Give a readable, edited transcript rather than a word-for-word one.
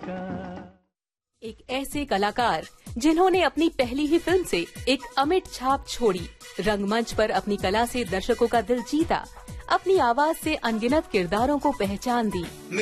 एक ऐसे कलाकार जिन्होंने अपनी पहली ही फिल्म से एक अमिट छाप छोड़ी, रंगमंच पर अपनी कला से दर्शकों का दिल जीता, अपनी आवाज से अनगिनत किरदारों को पहचान दी।